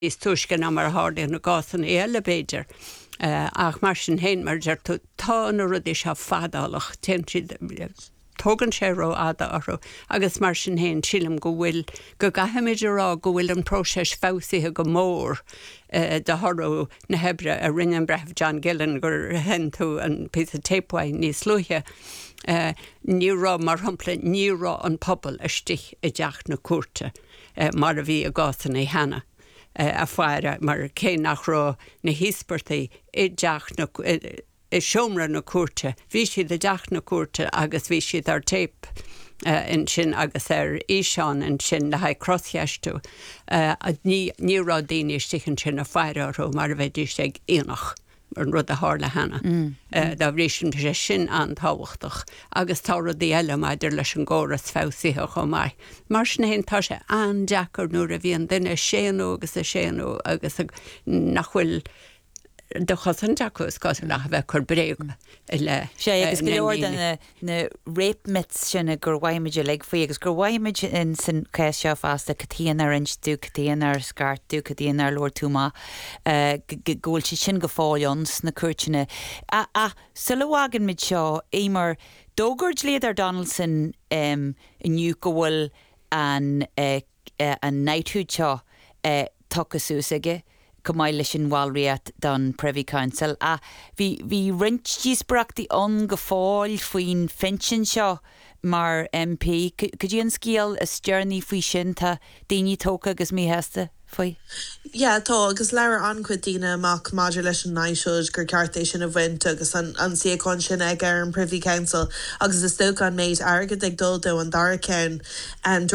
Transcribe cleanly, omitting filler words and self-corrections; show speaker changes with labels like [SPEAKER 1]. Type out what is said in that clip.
[SPEAKER 1] is tuiscin am mar hádaí na gásan elevator. Ach mar sin héin mar deir tú tána rudí se fadálach ten siad tógan sé ró ada arú agus mar sin héin sílim go bhfuil go gaimiidir rá go bhfuil an próses fásaithe go mór de harú na hebre a rinne breth John Gillen gur hen tú an písa tapeáin níos luithe. Ní rá mar hampla ní rá an pobl a stich i deach na cuarta mar a bhí a gásan é hena. A fáire mar cé nach rá na híspartaí i deach na I siomra na cuarta. Bhí siad a deach na cuarta agus bhí siad ar tape in sin agus íseán in sin le haid crostheistú. Ní rá daoine stichan sin a fáire mar a bheith sé éanach an rud a hála hena. Da bhrísin sé sin an táhachtach agus tá rudí eile maidir leis an ggóras fásaithe go mai. Mar sin héon tá sé an deachar nuair a bhíon duine séanú agus a séanú agus nachhfuil de chasan deachús gá le bheith chur breig le
[SPEAKER 2] sé agus go leor na réipmit sinna gur bhaimiide le faoi agus gur bhaimiid in san céis seo fásta catíana ar instú catíana ar scartú catíana ar Lord Túma ggóil si sin go fáions na cuairteanna sulhagan mid seo émar dógurt léadar Donaldson inniu go bhfuil an neithúd seo tuchasús aige go mai leis an bhálriaat don Privy Council a bhí rintíos brachtaí an go fáil faoin finsin seo mar MP could you scéal a stearní faoi sin tá daoine tóca agus míheasta faoi?
[SPEAKER 3] Yeah, tá agus leir ancuid daoine amach maidir leis an naisiúd gur ceartéis sin a bhaint agus an siacán sin ag ar an Privy Council agus is tóca an méid agad ag dul do an dara cén